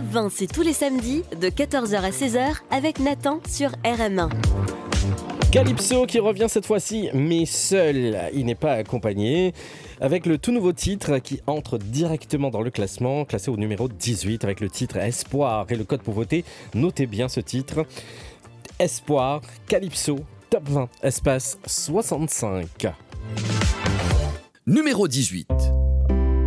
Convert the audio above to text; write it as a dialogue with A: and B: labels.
A: 20, c'est tous les samedis de 14h à 16h avec Nathan sur RM1.
B: Calypso qui revient cette fois-ci, mais seul, il n'est pas accompagné, avec le tout nouveau titre qui entre directement dans le classement, classé au numéro 18 avec le titre Espoir et le code pour voter. Notez bien ce titre, Espoir, Calypso, Top 20, espace 65.
C: Numéro 18.